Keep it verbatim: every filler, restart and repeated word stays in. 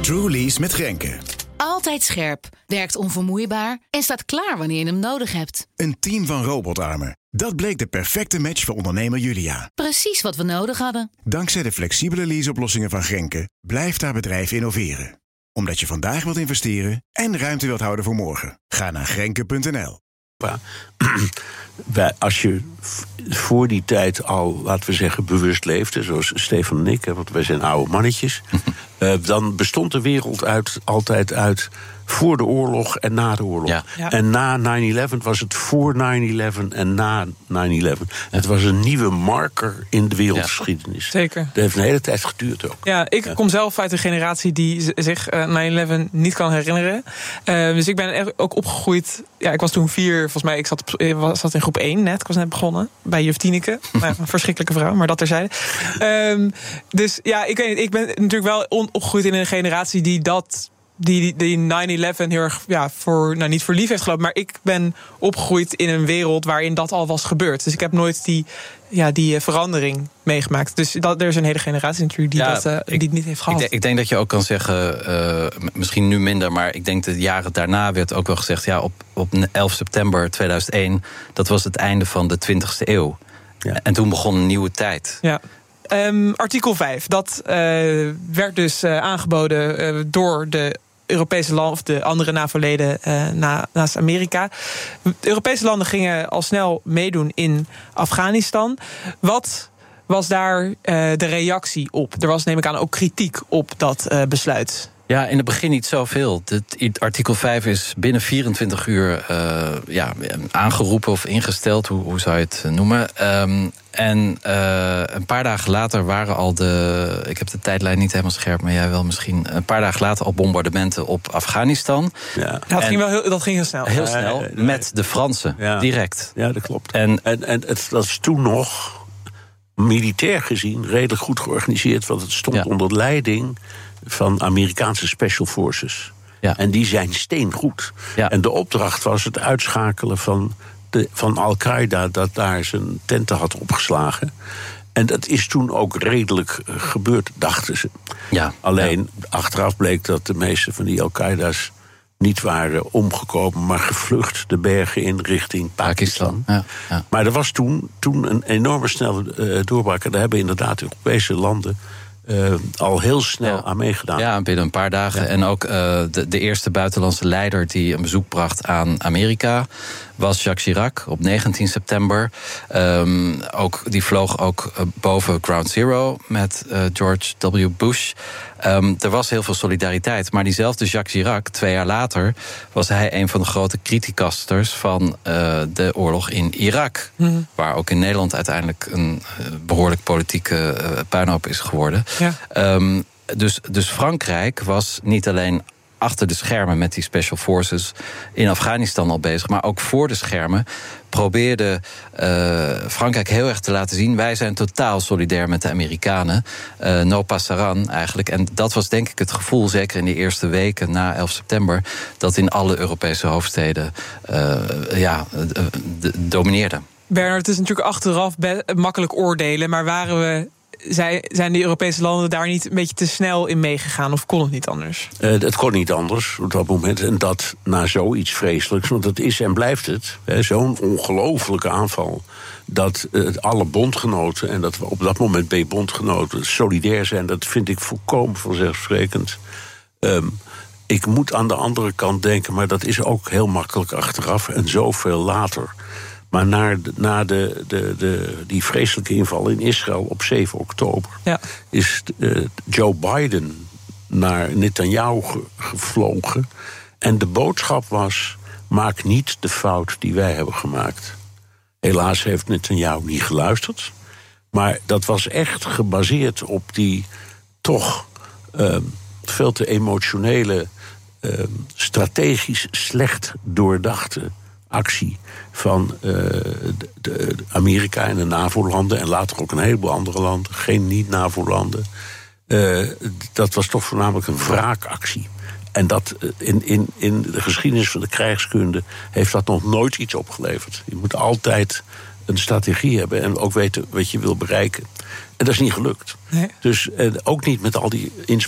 True Lease met Grenke. Altijd scherp, werkt onvermoeibaar en staat klaar wanneer je hem nodig hebt. Een team van robotarmen. Dat bleek de perfecte match voor ondernemer Julia. Precies wat we nodig hadden. Dankzij de flexibele leaseoplossingen van Grenke blijft haar bedrijf innoveren. Omdat je vandaag wilt investeren en ruimte wilt houden voor morgen. Ga naar grenke punt n l. Als je voor die tijd al, laten we zeggen, bewust leefde, zoals Stefan en ik, want wij zijn oude mannetjes, uh, dan bestond de wereld uit, altijd uit voor de oorlog en na de oorlog. Ja. Ja. En na nine eleven was het voor nine eleven en na nine eleven. Ja. Het was een nieuwe marker in de wereldgeschiedenis. Ja. Zeker. Dat heeft een hele tijd geduurd ook. Ja, ik ja. kom zelf uit een generatie die zich uh, nine eleven niet kan herinneren. Uh, dus ik ben ook opgegroeid. Ja, ik was toen vier, volgens mij, ik zat, op, ik zat in groep één net. Ik was net begonnen bij juf Tineke. Nou, een verschrikkelijke vrouw, maar dat terzijde. Um, dus ja, ik weet niet, ik ben natuurlijk wel on- opgegroeid in een generatie die dat... die, die nine eleven heel erg, ja, voor, nou niet voor lief heeft gelopen, maar ik ben opgegroeid in een wereld waarin dat al was gebeurd. Dus ik heb nooit die, ja, die verandering meegemaakt. Dus dat, er is een hele generatie natuurlijk die, ja, dat, uh, ik, die het niet heeft gehad. Ik, denk, ik denk dat je ook kan zeggen, uh, misschien nu minder, maar ik denk de jaren daarna werd ook wel gezegd, ja, op, op elf september tweeduizend één, dat was het einde van de twintigste eeuw. Ja. En toen begon een nieuwe tijd. Ja. Um, artikel vijf, dat uh, werd dus uh, aangeboden uh, door de Europese landen, of de andere NAVO-leden uh, na, naast Amerika. De Europese landen gingen al snel meedoen in Afghanistan. Wat was daar uh, de reactie op? Er was, neem ik aan, ook kritiek op dat uh, besluit. Ja, in het begin niet zoveel. Het artikel vijf is binnen vierentwintig uur uh, ja, aangeroepen of ingesteld, hoe, hoe zou je het noemen. Um, en uh, een paar dagen later waren al de... Ik heb de tijdlijn niet helemaal scherp, maar jij wel misschien. Een paar dagen later al bombardementen op Afghanistan. Ja. Dat, ging wel heel, dat ging heel snel. Heel snel, uh, met de Fransen, ja. direct. Ja, dat klopt. En, en, en het was toen nog, militair gezien, redelijk goed georganiseerd, want het stond ja. onder leiding van Amerikaanse Special Forces. Ja. En die zijn steengoed. Ja. En de opdracht was het uitschakelen van, de, van Al-Qaeda, dat daar zijn tenten had opgeslagen. En dat is toen ook redelijk gebeurd, dachten ze. Ja. Alleen, ja. achteraf bleek dat de meeste van die Al-Qaeda's niet waren omgekomen, maar gevlucht de bergen in richting Pakistan. Pakistan. Ja. Ja. Maar er was toen, toen een enorme snelle uh, doorbraak. En daar hebben inderdaad Europese landen Uh, al heel snel ja. aan meegedaan. Ja, binnen een paar dagen. Ja. En ook uh, de, de eerste buitenlandse leider die een bezoek bracht aan Amerika was Jacques Chirac op negentien september. Um, ook, die vloog ook uh, boven Ground Zero met uh, George W. Bush. Um, er was heel veel solidariteit. Maar diezelfde Jacques Chirac, twee jaar later, was hij een van de grote criticasters van uh, de oorlog in Irak. Mm-hmm. Waar ook in Nederland uiteindelijk een uh, behoorlijk politieke uh, puinhoop is geworden. Ja. Um, dus, dus Frankrijk was niet alleen achter de schermen met die special forces in Afghanistan al bezig, maar ook voor de schermen probeerde uh, Frankrijk heel erg te laten zien, wij zijn totaal solidair met de Amerikanen. Uh, no passaran eigenlijk. En dat was denk ik het gevoel, zeker in de eerste weken na elf september, dat in alle Europese hoofdsteden uh, ja, uh, domineerde. Bernard, het is natuurlijk achteraf be- makkelijk oordelen, maar waren we Zij, zijn de Europese landen daar niet een beetje te snel in meegegaan? Of kon het niet anders? Uh, het kon niet anders op dat moment. En dat na zoiets vreselijks. Want het is en blijft het. Hè, zo'n ongelofelijke aanval. Dat uh, alle bondgenoten, en dat we op dat moment bij bondgenoten solidair zijn, dat vind ik volkomen vanzelfsprekend. Um, ik moet aan de andere kant denken, maar dat is ook heel makkelijk achteraf en zoveel later. Maar na, de, na de, de, de, die vreselijke inval in Israël op zeven oktober... Ja. is uh, Joe Biden naar Netanyahu ge, gevlogen. En de boodschap was, maak niet de fout die wij hebben gemaakt. Helaas heeft Netanyahu niet geluisterd. Maar dat was echt gebaseerd op die toch uh, veel te emotionele, uh, strategisch slecht doordachte actie van uh, de, de Amerika en de NAVO-landen en later ook een heleboel andere landen, geen niet-NAVO-landen. Uh, dat was toch voornamelijk een wraakactie. En dat in, in, in de geschiedenis van de krijgskunde heeft dat nog nooit iets opgeleverd. Je moet altijd een strategie hebben en ook weten wat je wil bereiken. En dat is niet gelukt. Nee. Dus uh, ook niet met al die